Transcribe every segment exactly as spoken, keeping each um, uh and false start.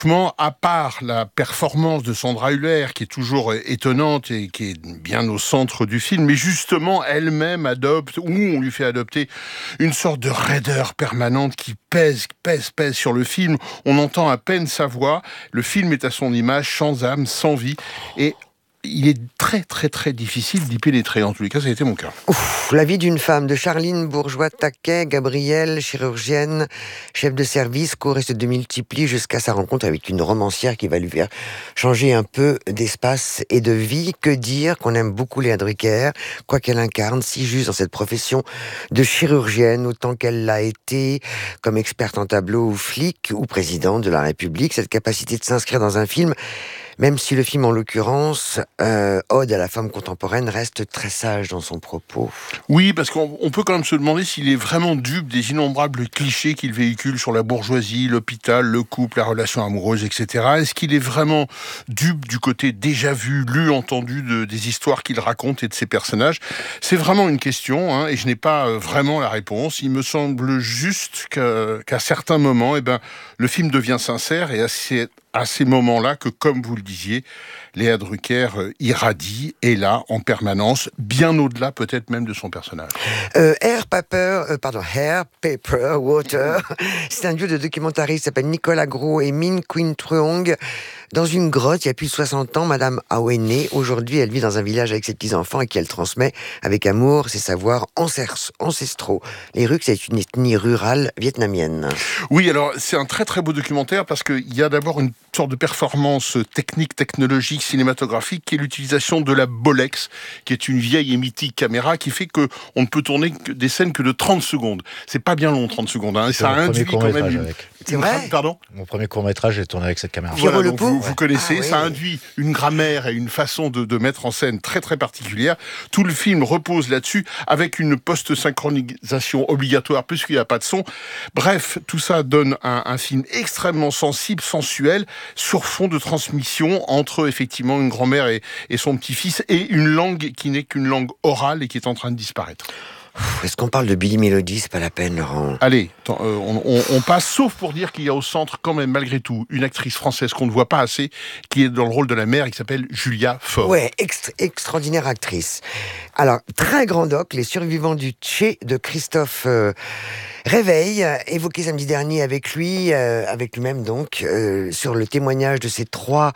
À part la performance de Sandra Hüller, qui est toujours étonnante et qui est bien au centre du film, mais justement, elle-même adopte, ou on lui fait adopter, une sorte de raideur permanente qui pèse, pèse, pèse sur le film. On entend à peine sa voix. Le film est à son image, sans âme, sans vie. Et il est très, très, très difficile d'y pénétrer. En tous les cas, ça a été mon cas. Ouf, la vie d'une femme de Charline Bourgeois-Taquet, Gabrielle, chirurgienne, chef de service, court et se démultiplie jusqu'à sa rencontre avec une romancière qui va lui faire changer un peu d'espace et de vie. Que dire qu'on aime beaucoup Léa Drucker, quoi qu'elle incarne, si juste dans cette profession de chirurgienne, autant qu'elle l'a été comme experte en tableau ou flic ou présidente de la République. Cette capacité de s'inscrire dans un film, même si le film, en l'occurrence, euh, Ode à la femme contemporaine, reste très sage dans son propos. Oui, parce qu'on on peut quand même se demander s'il est vraiment dupe des innombrables clichés qu'il véhicule sur la bourgeoisie, l'hôpital, le couple, la relation amoureuse, et cetera. Est-ce qu'il est vraiment dupe du côté déjà vu, lu, entendu de, des histoires qu'il raconte et de ses personnages? C'est vraiment une question, hein, et je n'ai pas euh, vraiment la réponse. Il me semble juste qu'à, qu'à certains moments, eh ben, le film devient sincère et assez... à ces moments-là que, comme vous le disiez, Léa Drucker irradie, est là, en permanence, bien au-delà peut-être même de son personnage. Euh, Air Paper, euh, pardon, Air Paper Water, c'est un duo de documentaristes qui s'appelle Nicolas Gros et Min Queen Truong. Dans une grotte, il y a plus de soixante ans, Madame Awene, aujourd'hui, elle vit dans un village avec ses petits-enfants et qui elle transmet avec amour ses savoirs ancestraux. Les Rucs, c'est une ethnie rurale vietnamienne. Oui, alors c'est un très très beau documentaire parce qu'il y a d'abord une sorte de performance technique, technologique, cinématographique qui est l'utilisation de la Bolex, qui est une vieille et mythique caméra qui fait qu'on ne peut tourner que des scènes que de trente secondes. C'est pas bien long, trente secondes. Hein, et ça induit quand même une... avec. C'est vrai. Pardon. Mon premier court-métrage, j'ai tourné avec cette caméra. Voilà, donc vous, vous connaissez, ah, oui. Ça induit une grammaire et une façon de, de mettre en scène très très particulière. Tout le film repose là-dessus, avec une post-synchronisation obligatoire, puisqu'il n'y a pas de son. Bref, tout ça donne un, un film extrêmement sensible, sensuel, sur fond de transmission entre effectivement une grand-mère et, et son petit-fils, et une langue qui n'est qu'une langue orale et qui est en train de disparaître. Est-ce qu'on parle de Billy Melody? C'est pas la peine, Laurent. Allez, euh, on, on, on passe, sauf pour dire qu'il y a au centre, quand même, malgré tout, une actrice française qu'on ne voit pas assez, qui est dans le rôle de la mère et qui s'appelle Julia Faure. Ouais, ext- extraordinaire actrice. Alors, très grand doc, Les survivants du Tché de Christophe euh, Réveil, évoqué samedi dernier avec lui, euh, avec lui-même donc, euh, sur le témoignage de ces trois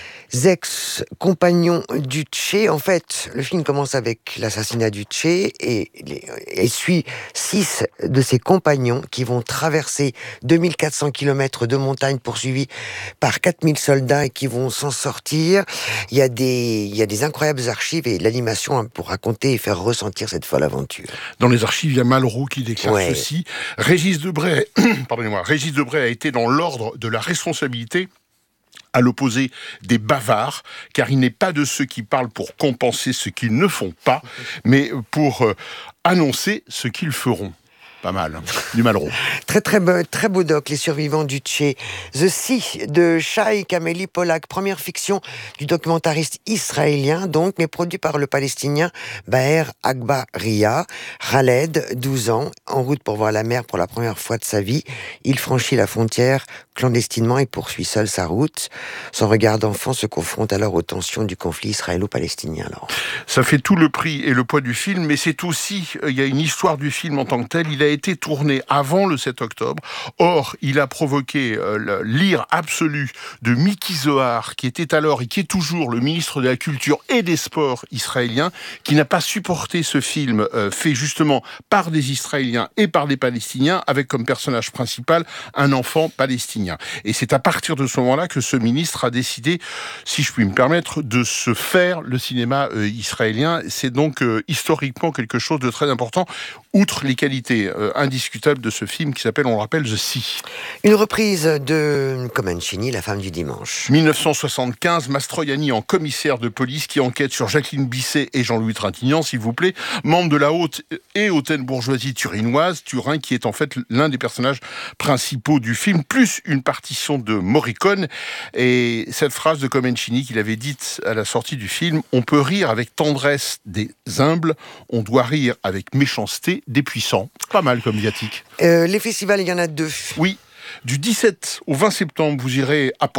ex-compagnons du Tché. En fait, le film commence avec l'assassinat du Tché et, et suit six de ses compagnons qui vont traverser deux mille quatre cents kilomètres de montagne poursuivis par quatre mille soldats et qui vont s'en sortir. Il y a des, il y a des incroyables archives et de l'animation pour raconter et faire ressentir cette folle aventure. Dans les archives, il y a Malraux qui déclare Ouais. ceci. Régis Debray, pardonnez-moi, Régis Debray a été dans l'ordre de la responsabilité à l'opposé des bavards, car il n'est pas de ceux qui parlent pour compenser ce qu'ils ne font pas, mais pour euh, annoncer ce qu'ils feront. Pas mal, hein. Du Malraux. Très très beau, très beau doc, Les survivants du Tché. The Sea de Shai Kameli Polak, première fiction du documentariste israélien, donc, mais produit par le Palestinien Baher Agbaria. Khaled, douze ans, en route pour voir la mer pour la première fois de sa vie. Il franchit la frontière clandestinement et poursuit seul sa route. Son regard d'enfant se confronte alors aux tensions du conflit israélo-palestinien. Alors. Ça fait tout le prix et le poids du film, mais c'est aussi, il y a une histoire du film en tant que tel. Il a été tourné avant le sept octobre. Or, il a provoqué euh, l'ire absolue de Miki Zohar, qui était alors et qui est toujours le ministre de la Culture et des Sports israélien, qui n'a pas supporté ce film euh, fait justement par des Israéliens et par des Palestiniens, avec comme personnage principal un enfant palestinien. Et c'est à partir de ce moment-là que ce ministre a décidé, si je puis me permettre, de se faire le cinéma euh, israélien. C'est donc euh, historiquement quelque chose de très important, outre les qualités euh, indiscutables de ce film qui s'appelle, on le rappelle, The Sea. Une reprise de Comencini, La femme du dimanche. dix-neuf cent soixante-quinze, Mastroianni en commissaire de police qui enquête sur Jacqueline Bisset et Jean-Louis Trintignant, s'il vous plaît, membre de la haute et hautaine bourgeoisie turinoise, Turin qui est en fait l'un des personnages principaux du film, plus une partition de Morricone. Et cette phrase de Comencini qu'il avait dite à la sortie du film, on peut rire avec tendresse des humbles, on doit rire avec méchanceté des puissants. Pas mal comme viatique. Euh, les festivals, il y en a deux. Oui. Du dix-sept au vingt septembre, vous irez à